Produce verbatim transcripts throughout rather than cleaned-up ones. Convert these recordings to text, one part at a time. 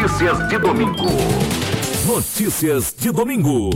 Notícias de domingo. Notícias de domingo.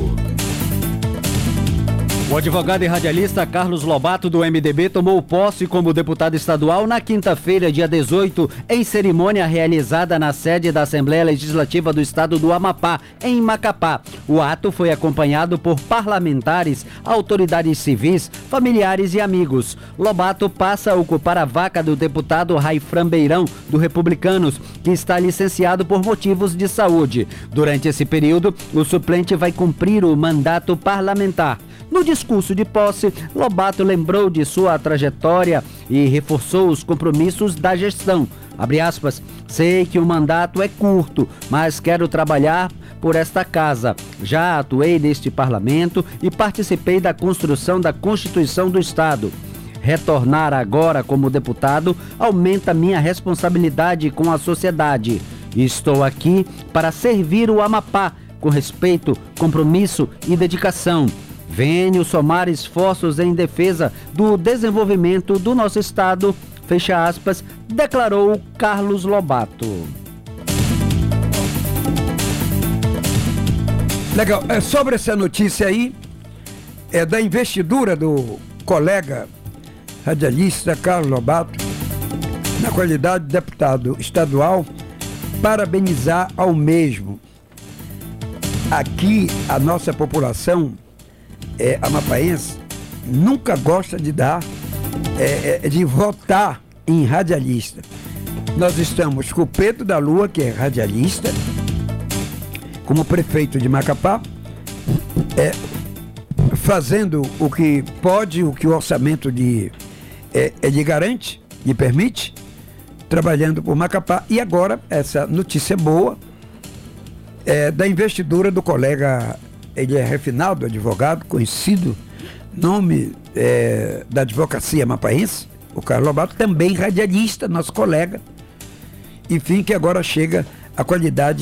O advogado e radialista Carlos Lobato, do M D B, tomou posse como deputado estadual na quinta-feira, dia dezoito, em cerimônia realizada na sede da Assembleia Legislativa do Estado do Amapá, em Macapá. O ato foi acompanhado por parlamentares, autoridades civis, familiares e amigos. Lobato passa a ocupar a vaca do deputado Raifran Beirão, do Republicanos, que está licenciado por motivos de saúde. Durante esse período, o suplente vai cumprir o mandato parlamentar. No discurso de posse, Lobato lembrou de sua trajetória e reforçou os compromissos da gestão. Abre aspas, sei que o mandato é curto, mas quero trabalhar por esta casa. Já atuei neste parlamento e participei da construção da Constituição do Estado. Retornar agora como deputado aumenta minha responsabilidade com a sociedade. Estou aqui para servir o Amapá com respeito, compromisso e dedicação. Venho somar esforços em defesa do desenvolvimento do nosso estado, fecha aspas, declarou Carlos Lobato. Legal, é, sobre essa notícia aí, é da investidura do colega radialista Carlos Lobato, na qualidade de deputado estadual, parabenizar ao mesmo. Aqui, a nossa população É, amapaense nunca gosta de dar, é, é, de votar em radialista. Nós estamos com o Pedro da Lua, que é radialista, como prefeito de Macapá, é, fazendo o que pode, o que o orçamento de, é, é de garante, lhe permite, trabalhando por Macapá. E agora, essa notícia boa, é, da investidura do colega. Ele é refinado, advogado, conhecido, nome é, da advocacia mapaense, o Carlos Lobato, também radialista, nosso colega, enfim, que agora chega à qualidade